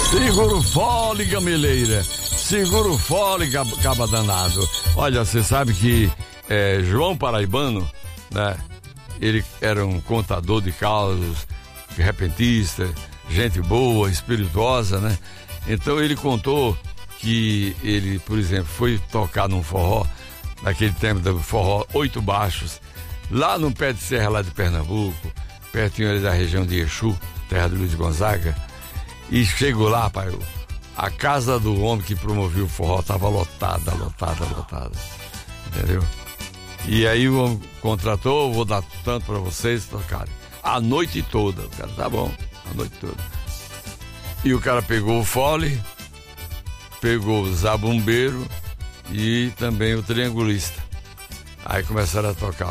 Segura o fole, gameleira. Segura o fole, caba danado. Olha, você sabe que João Paraibano, né? Ele era um contador de causos, repentista, gente boa, espirituosa, né? Então ele contou que ele, por exemplo, foi tocar num forró, naquele tempo do forró 8 Baixos, lá no pé de serra lá de Pernambuco, pertinho ali da região de Exu, terra de Luiz Gonzaga, e chegou lá, pai, a casa do homem que promovia o forró estava lotada, entendeu? E aí o homem contratou, vou dar tanto para vocês tocarem, a noite toda. O cara, tá bom, a noite toda. E o cara pegou o fole, pegou o zabumbeiro e também o triangulista. Aí começaram a tocar.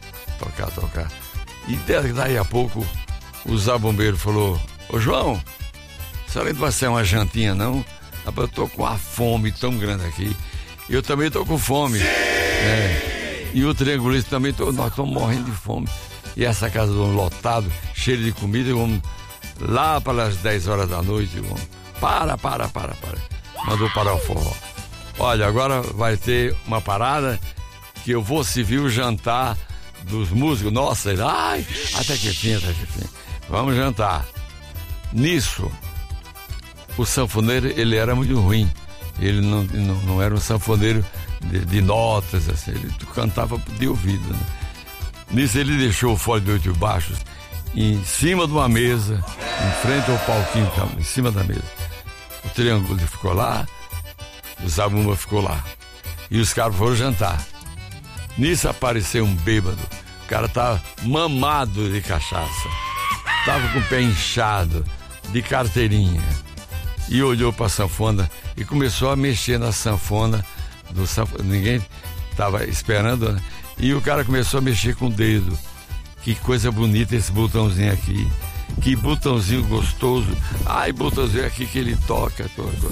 E daí a pouco o zabumbeiro falou: ô João, a senhora não vai ser uma jantinha não? Eu tô com uma fome tão grande aqui. Eu também tô com fome. E o triangulista também, nós estamos morrendo de fome. E essa casa do homem lotado, cheia de comida, e o homem, lá para as 10 horas da noite, o homem, para. Mandou parar o forró. Olha, agora vai ter uma parada que eu vou servir o jantar dos músicos. Nossa, ai, até que fim. Vamos jantar. Nisso, o sanfoneiro, ele era muito ruim. Ele não era um sanfoneiro de notas, assim. Ele cantava de ouvido, né? Nisso ele deixou o fole de 8 Baixos em cima de uma mesa, em frente ao palquinho, em cima da mesa. O triângulo ficou lá, o zabumba ficou lá. E os caras foram jantar. Nisso apareceu um bêbado. O cara tava mamado de cachaça. Tava com o pé inchado, de carteirinha. E olhou pra sanfona e começou a mexer na sanfona. Ninguém tava esperando, né? E o cara começou a mexer com o dedo. Que coisa bonita esse botãozinho aqui. Que botãozinho gostoso. Ai, botãozinho aqui que ele toca.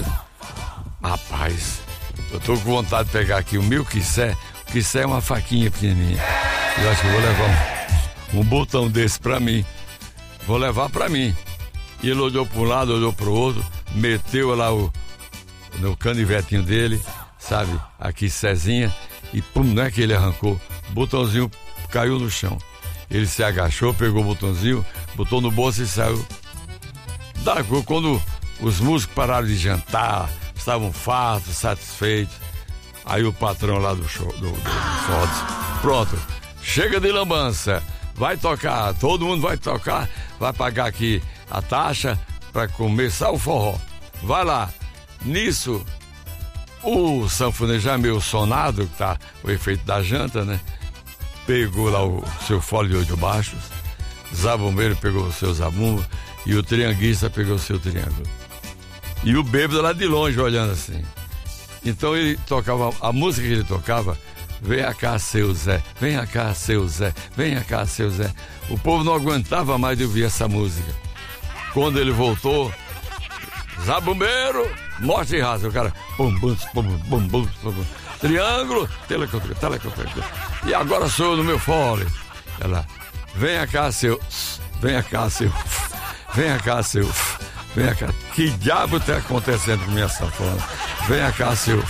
Rapaz, eu tô com vontade de pegar aqui o meu quissé. O quissé é uma faquinha pequenininha. Eu acho que eu vou levar um botão desse pra mim. Vou levar pra mim. E ele olhou para um lado, olhou pro outro, meteu lá no canivetinho dele, sabe, a quissézinha, e pum, não é que ele arrancou. O botãozinho caiu no chão. Ele se agachou, pegou o botãozinho, botou no bolso e saiu. Quando os músicos pararam de jantar, estavam fartos, satisfeitos, aí o patrão lá do show, do forró disse: pronto, chega de lambança, vai tocar, todo mundo vai tocar, vai pagar aqui a taxa para começar o forró. Vai lá. Nisso, o sanfoneiro já meio sonado, que tá o efeito da janta, né? Pegou lá o seu fole de 8 Baixos, zabumbeiro pegou o seu zabumba e o trianguista pegou o seu triângulo. E o bêbado lá de longe olhando assim. Então ele tocava, a música que ele tocava: venha cá, seu Zé, venha cá, seu Zé, venha cá, seu Zé. O povo não aguentava mais de ouvir essa música. Quando ele voltou, zabumbeiro, morte e raça. O cara, bum, triângulo, telecontrole. E agora sou eu no meu fole. Ela, venha cá, seu. Que diabo está acontecendo com minha sanfona? Venha cá, seu.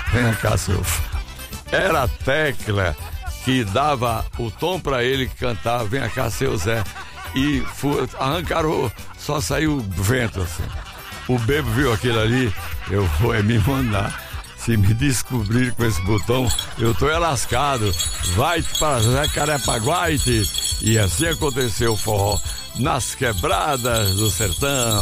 Era a tecla que dava o tom para ele cantar, venha cá, seu Zé. E arrancaram, só saiu vento assim. O bebo viu aquilo ali, eu vou me mandar. Se me descobrir com esse botão, eu tô lascado. Vai para Jacarepaguá. E assim aconteceu o forró nas quebradas do sertão.